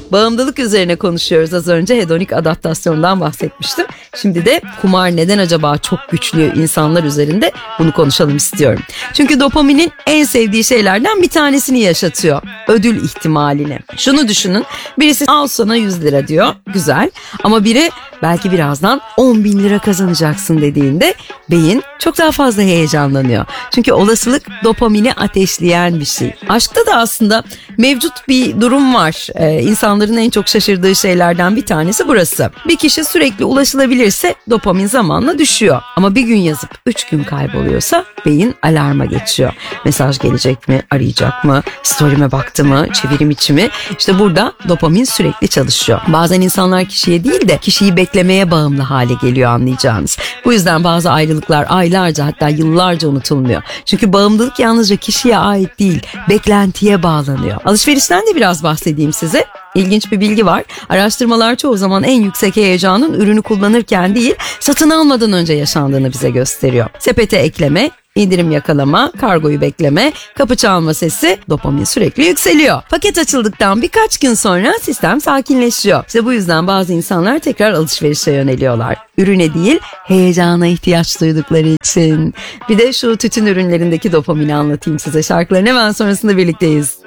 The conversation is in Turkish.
Bağımlılık üzerine konuşuyoruz. Az önce hedonik adaptasyondan bahsetmiştim. Şimdi de kumar neden acaba çok güçlü insanlar üzerinde bunu konuşalım istiyorum. Çünkü dopaminin en sevdiği şeylerden bir tanesini yaşatıyor. Ödül ihtimalini. Şunu düşünün. Birisi al sana 100 lira diyor. Güzel. Ama biri belki birazdan 10 bin lira kazanacaksın dediğinde beyin çok daha fazla heyecanlanıyor. Çünkü olasılık dopamini ateşleyen bir şey. Aşkta da aslında mevcut bir durum var. İnsanların en çok şaşırdığı şeylerden bir tanesi burası. Bir kişi sürekli ulaşılabilirse dopamin zamanla düşüyor. Ama bir gün yazıp 3 gün kayboluyorsa beyin alarma geçiyor. Mesaj gelecek mi? Arayacak mı? Story'me baktı mı? Çevirim içi mi? İşte burada dopamin sürekli çalışıyor. Bazen insanlar kişiye değil de kişiyi beklemeye bağımlı hale geliyor, anlayacağınız. Bu yüzden bazı ayrılıklar aylarca, hatta yıllarca unutulmuyor. Çünkü bağımlılık yalnızca kişiye ait değil, beklentiye bağlanıyor. Alışverişten de biraz bahsedeyim size. İlginç bir bilgi var. Araştırmalar çoğu zaman en yüksek heyecanın ürünü kullanırken değil, satın almadan önce yaşandığını bize gösteriyor. Sepete ekleme, indirim yakalama, kargoyu bekleme, kapı çalma sesi, dopamin sürekli yükseliyor. Paket açıldıktan birkaç gün sonra sistem sakinleşiyor. İşte bu yüzden bazı insanlar tekrar alışverişe yöneliyorlar. Ürüne değil, heyecana ihtiyaç duydukları için. Bir de şu tütün ürünlerindeki dopamini anlatayım size. Şarkıların hemen sonrasında birlikteyiz.